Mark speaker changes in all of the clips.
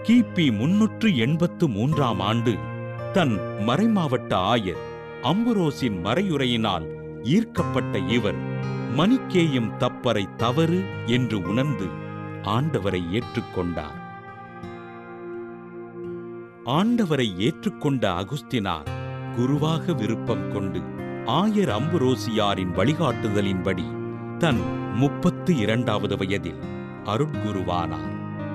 Speaker 1: கிபி 383ஆம் ஆண்டு தன் மறைமாவட்ட ஆயர் அம்புரோசின் மறையுரையினால் ஈர்க்கப்பட்ட இவர் மனிக்கேயும் தப்பறை தவறு என்று உணர்ந்து ஆண்டவரை ஏற்றுக்கொண்டார். ஆண்டவரை ஏற்றுக்கொண்ட அகுஸ்தினார் குருவாக விருப்பம் கொண்டு ஆயர் அம்புரோசியாரின் வழிகாட்டுதலின்படி தன் 32வது வயதில் அருட்குருவானார்.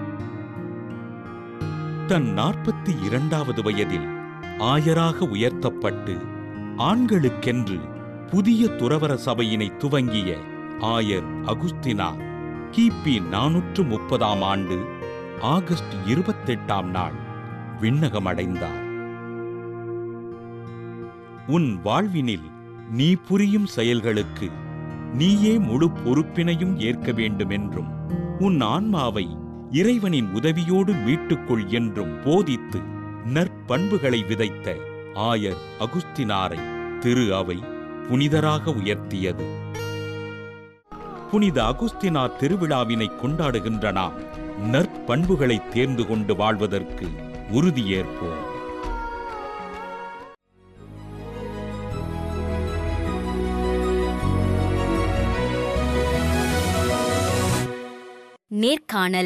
Speaker 1: தன் 42வது வயதில் ஆயராக உயர்த்தப்பட்டு ஆண்களுக்கென்று புதிய துறவற சபையினை துவங்கிய ஆயர் அகுஸ்தினார் கிபி 430ஆம் ஆண்டு ஆகஸ்ட் 28ஆம் நாள் விண்ணகமடைந்தார். உன் வாழ்வினில் நீ புரியும் செயல்களுக்கு நீயே முழு பொறுப்பினையும் ஏற்க வேண்டுமென்றும் உன் ஆன்மாவை இறைவனின் உதவியோடு மீட்டுக்கொள் என்றும் போதித்து நற்பண்புகளை விதைத்த ஆயர் அகுஸ்தினாரை திரு அவை புனிதராக உயர்த்தியது. புனித அகுஸ்தினார் திருவிழாவினை கொண்டாடுகின்ற நாம் நற்பண்புகளை தேர்ந்து கொண்டு வாழ்வதற்கு உறுதியேற்போம்.
Speaker 2: நேர்காணல்.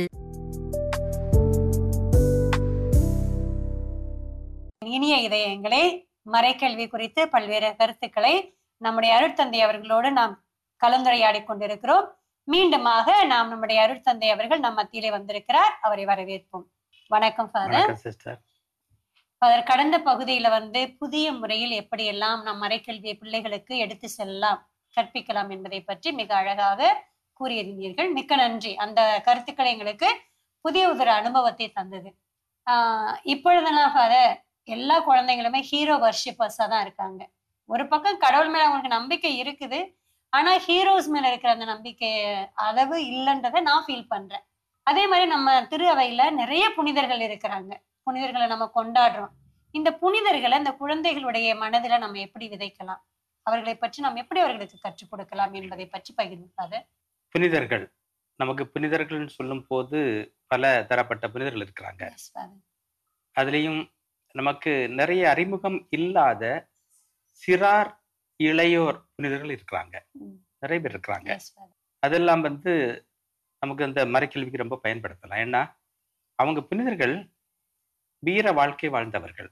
Speaker 3: இனிய இதயங்களே, மறைக்கல்வி குறித்து பல்வேறு கருத்துக்களை நம்முடைய அருட்தந்தை அவர்களோடு நாம் கலந்துரையாடிக் கொண்டிருக்கிறோம். மீண்டுமாக நாம் நம்முடைய அருட்தந்தை அவர்கள் நம் மத்தியிலே வந்திருக்கிறார். அவரை வரவேற்போம். வணக்கம் ஃபாதர். ஃபாதர், கடந்த பகுதியில புதிய முறையில் எப்படியெல்லாம் நம் மறைக்கல்வியை பிள்ளைகளுக்கு எடுத்து செல்லலாம், கற்பிக்கலாம் என்பதை பற்றி மிக அழகாக கூறியிருந்தீர்கள். மிக்க நன்றி. அந்த கருத்துக்களை எங்களுக்கு புதிய ஒரு அனுபவத்தை தந்தது. இப்பொழுதெல்லாம் ஃபாதர், எல்லா குழந்தைங்களுமே ஹீரோ வர்ஷிப்பர்ஸா தான் இருக்காங்க. ஒரு பக்கம் கடவுள் மேல அவங்களுக்கு நம்பிக்கை இருக்குது, ஆனா ஹீரோஸ் மேல இருக்கிற அந்த நம்பிக்கை அளவு இல்லைன்றதை நான் ஃபீல் பண்றேன். அதே மாதிரி நம்ம திரு அவையில நிறைய புனிதர்கள் இருக்கிறாங்க. புனிதர்களை நம்ம கொண்டாடுறோம். இந்த புனிதர்களை இந்த குழந்தைகளுடைய மனதில நம்ம எப்படி விதைக்கலாம், அவர்களை பற்றி நாம் எப்படி அவர்களுக்கு கற்றுக் கொடுக்கலாம் என்பதை பற்றி பகிர்ந்தாரு.
Speaker 4: புனிதர்கள், நமக்கு புனிதர்கள் சொல்லும் போது பல தரப்பட்ட புனிதர்கள் இருக்கிறாங்க. அதுலேயும் நமக்கு நிறைய அறிமுகம் இல்லாத சிறார் இளையோர் புனிதர்கள் இருக்கிறாங்க, நிறைய பேர் இருக்கிறாங்க. அதெல்லாம் நமக்கு அந்த மறைக்கல்விக்கு ரொம்ப பயன்படுத்தலாம். ஏன்னா அவங்க புனிதர்கள் வீர வாழ்க்கை வாழ்ந்தவர்கள்.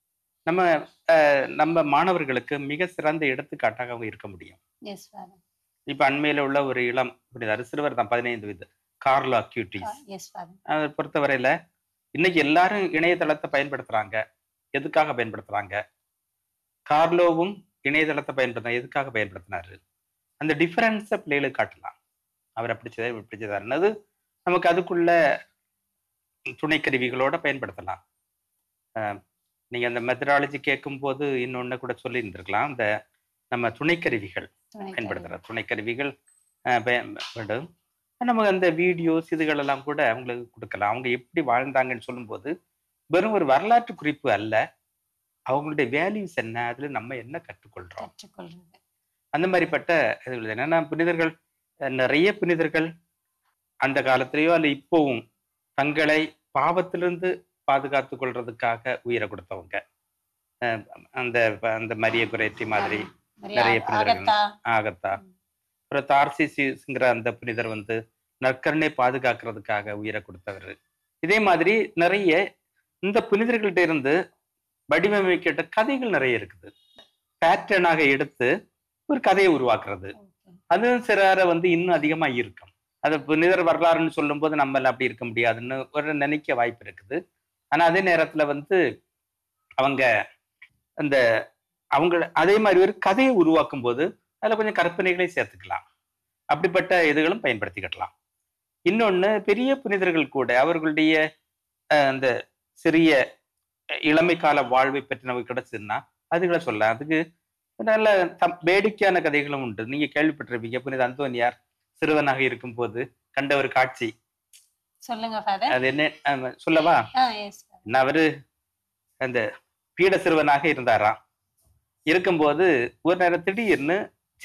Speaker 4: நம்ம மாணவர்களுக்கு மிக சிறந்த எடுத்துக்காட்டாக அவங்க இருக்க முடியும். இப்ப அண்மையில உள்ள ஒரு இளம் புனிதர், சிறுவர் தான், 15 வயது, கார்லோ அக்யூட்டிஸ். அதை பொறுத்தவரையில இன்னைக்கு எல்லாரும் இணையதளத்தை பயன்படுத்துறாங்க. எதுக்காக பயன்படுத்துறாங்க? கார்லோவும் இணையதளத்தை பயன்படுத்த எதுக்காக பயன்படுத்தினாரு? அந்த டிஃபரன்ஸை பிள்ளைகளுக்கு காட்டலாம். அவர் அப்படி செய்தார், இப்படி செய்தாருன்னது நமக்கு அதுக்குள்ள துணைக்கருவிகளோட பயன்படுத்தலாம். நீங்க அந்த மெத்தடாலஜி கேட்கும் போது இன்னொன்னு கூட சொல்லி இருந்திருக்கலாம். இந்த நம்ம துணைக்கருவிகள் பயன்படுத்துற துணைக்கருவிகள் வேண்டும். நமக்கு அந்த வீடியோஸ் இதுகள் எல்லாம் கூட அவங்களுக்கு கொடுக்கலாம். அவங்க எப்படி வாழ்ந்தாங்கன்னு சொல்லும்போது வெறும் ஒரு வரலாற்று குறிப்பு அல்ல, அவங்களுடைய வேல்யூஸ் என்ன, அதுல நம்ம என்ன கற்றுக்கொள்றோம், அந்த மாதிரிப்பட்ட இது. என்னன்னா புனிதர்கள், நிறைய புனிதர்கள் அந்த காலத்திலேயோ அல்ல இப்போவும் தங்களை பாவத்திலிருந்து பாதுகாத்து கொள்றதுக்காக உயிரை கொடுத்தவங்க. அந்த அந்த மரிய குரேட்டி மாதிரி நிறைய புனிதர்கள், ஆகத்தா, அப்புறம் தார்சிசிங்கிற அந்த புனிதர் நற்கருணை பாதுகாக்கிறதுக்காக உயிரை கொடுத்தவர். இதே மாதிரி நிறைய இந்த புனிதர்கள்ட்ட இருந்து வடிவமைக்கப்பட்ட கதைகள் நிறைய இருக்குது. பேட்டர்னாக எடுத்து ஒரு கதையை உருவாக்குறது, அது சிறார இன்னும் அதிகமா இருக்கும். அது புனிதர் வரலாறுன்னு சொல்லும் போது நம்மள அப்படி இருக்க முடியாதுன்னு ஒரு நினைக்க வாய்ப்பு இருக்குது. ஆனா அதே நேரத்துல அவங்க அந்த அதே மாதிரி ஒரு கதையை உருவாக்கும் போது அதுல கொஞ்சம் கற்பனைகளை சேர்த்துக்கலாம். அப்படிப்பட்ட இதுகளும் பயன்படுத்திக்கிடலாம். இன்னொன்னு, பெரிய புனிதர்கள் கூட அவர்களுடைய அந்த சிறிய இளமை கால வாழ்வை பற்றி நமக்கு கிடைச்சதுன்னா அதுகளை சொல்லலாம். அதுக்கு நல்ல வேடிக்கையான கதைகளும் உண்டு. நீங்க கேள்விப்பட்டிருப்பீங்க, புனித அந்தோனியார் சிறுவனாக இருக்கும் போது கண்ட ஒரு காட்சி.
Speaker 3: சொல்லுங்க.
Speaker 4: அது என்ன சொல்லவா? அவரு அந்த பீட சிறுவனாக இருந்தாராம். இருக்கும்போது ஒரு நேரம் திடீர்னு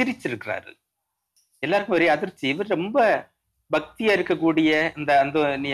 Speaker 4: சிரிச்சிருக்கிறாரு. எல்லாருக்கும் ஒரே அதிர்ச்சி. இவர் ரொம்ப பக்தியா இருக்கக்கூடிய இந்த அந்தோனியார்